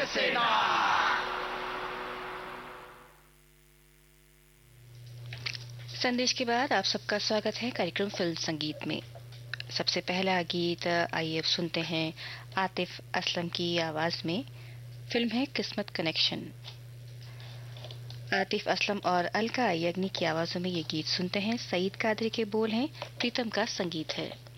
सेना। संदेश के बाद आप सबका स्वागत है कार्यक्रम फिल्म संगीत में। सबसे पहला गीत आइए अब सुनते हैं आतिफ असलम की आवाज में। फिल्म है किस्मत कनेक्शन। आतिफ असलम और अलका याग्निक की आवाजों में ये गीत सुनते हैं। सईद कादरी के बोल हैं, प्रीतम का संगीत है।